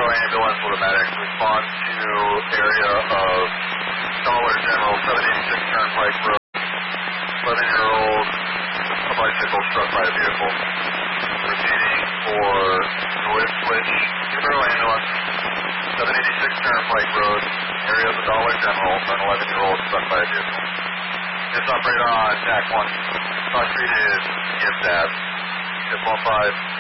ambulance with a medic. Respond to area of Dollar General, 786 Turnpike Road. 11-year-old, a bicycle struck by a vehicle. Repeating for North Switch, Subaru ambulance, 786 Turnpike Road, area of the Dollar General, an 11-year-old struck by a vehicle. This operator on TAC 1. Talk street is Gibbs Ave. Tip 15.